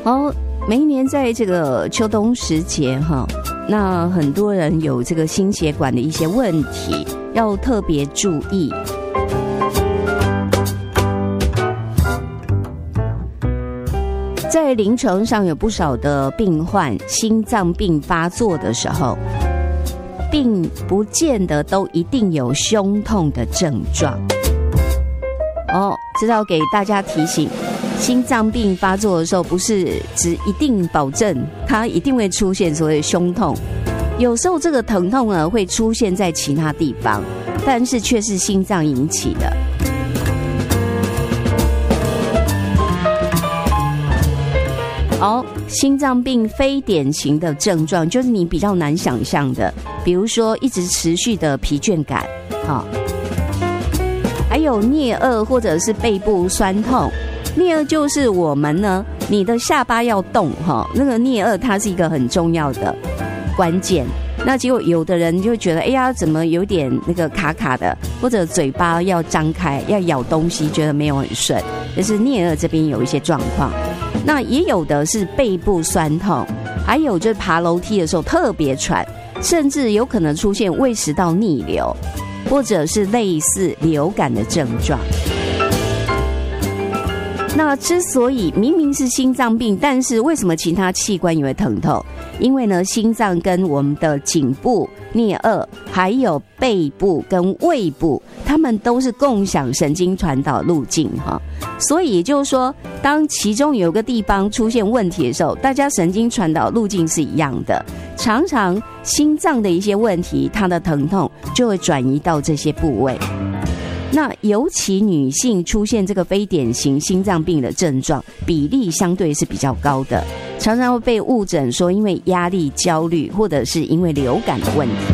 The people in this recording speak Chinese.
好，每一年在这个秋冬时节哈，那很多人有这个心血管的一些问题，要特别注意。在临床上有不少的病患心脏病发作的时候，并不见得都一定有胸痛的症状。这要给大家提醒，心脏病发作的时候，不是只一定保证它一定会出现所谓的胸痛，有时候这个疼痛呢会出现在其他地方，但是却是心脏引起的。心脏病非典型的症状就是你比较难想象的，比如说一直持续的疲倦感，还有颞颌或者是背部酸痛。颞颌就是我们呢，你的下巴要动那个颞颌它是一个很重要的关键。那结果有的人就觉得，哎呀，怎么有点那个卡卡的，或者嘴巴要张开要咬东西，觉得没有很顺，就是颞颌这边有一些状况。那也有的是背部酸痛，还有就是爬楼梯的时候特别喘，甚至有可能出现胃食道逆流，或者是类似流感的症状。那之所以明明是心脏病，但是为什么其他器官也会疼痛？因为呢，心脏跟我们的颈部、颞颌，还有背部跟胃部，它们都是共享神经传导路径所以也就是说，当其中有个地方出现问题的时候，大家神经传导路径是一样的，常常心脏的一些问题，它的疼痛就会转移到这些部位。那尤其女性出现这个非典型心脏病的症状比例相对是比较高的，常常会被误诊说因为压力、焦虑，或者是因为流感的问题。